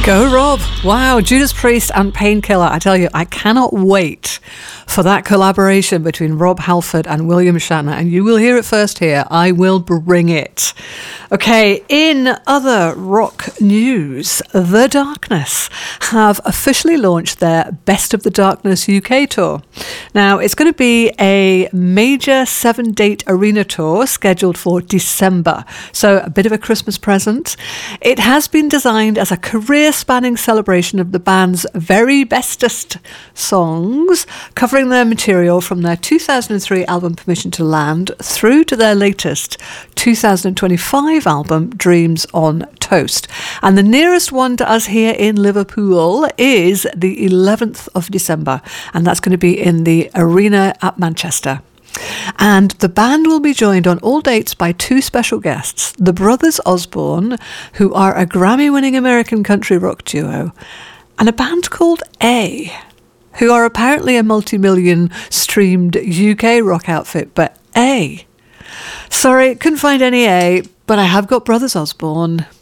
Go Rob. Wow, Judas Priest and Painkiller. I tell you, I cannot wait for that collaboration between Rob Halford and William Shatner, and you will hear it first here. I will bring it. Okay, in other rock news, The Darkness have officially launched their Best of the Darkness UK tour. Now, it's going to be a major 7-date arena tour scheduled for December, so a bit of a Christmas present. It has been designed as a career-spanning celebration of the band's very bestest songs, covering their material from their 2003 album Permission to Land through to their latest 2025 album Dreams on Toast. And the nearest one to us here in Liverpool is the 11th of December, and that's going to be in the Arena at Manchester. And the band will be joined on all dates by two special guests, the Brothers Osborne, who are a Grammy-winning American country rock duo, and a band called A, who are apparently a multi-million streamed UK rock outfit, but A. Sorry, couldn't find any A, but I have got Brothers Osborne.